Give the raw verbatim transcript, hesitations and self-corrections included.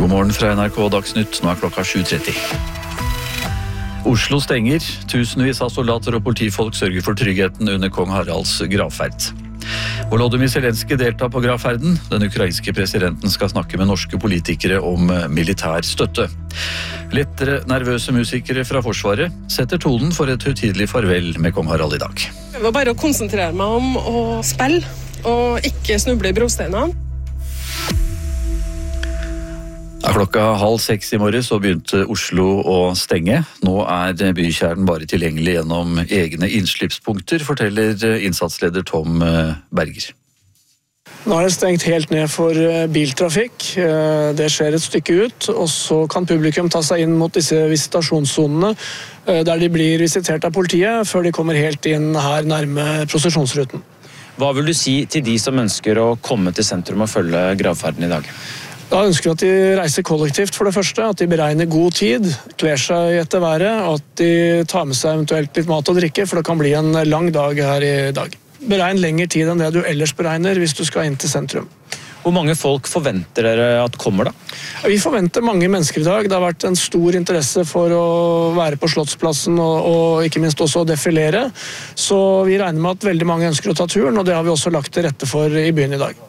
God morgen fra N R K Dagsnytt, nå er klokka sju tretti. Oslo stenger, tusenvis av soldater og politifolk sørger for tryggheten under kong Haralds gravferd. Volodymyr Zelenskyj deltar på gravferden. Den ukrainske presidenten skal snakke med norske politikere om militær støtte. Lettere nervøse musikere fra Forsvaret setter tonen for et høytidelig farvel med kong Harald i dag. Det var bare å konsentrere meg om å spille, og ikke snuble i brosteinene. Ja, klokka halv seks i morges så begynte Oslo å stenge. Nå er bykjernen bare tilgjengelig gjennom egne innslippspunkter, forteller innsatsleder Tom Berger. Nå er det stengt helt ned for biltrafikk. Det skjer et stykke ut, og så kan publikum ta seg inn mot disse visitasjonssonene, der de blir visitert av politiet, før de kommer helt inn her nærme prosesjonsruten. Hva vil du si til de som ønsker å komme til sentrum og følge gravferden i dag? Da ønsker vi at de reiser kollektivt for det første, at de beregner god tid, kler seg etter været, og at de tar med seg eventuelt litt mat og drikke, for det kan bli en lang dag her i dag. Beregn lengre tid enn det du ellers beregner hvis du skal inn til sentrum. Hvor mange folk forventer dere at kommer da? Vi forventer mange mennesker i dag. Det har vært en stor interesse for å være på Slottsplassen og, og ikke minst også å defilere. Så vi regner med at veldig mange ønsker å ta turen, og det har vi også lagt til rette for i byen i dag.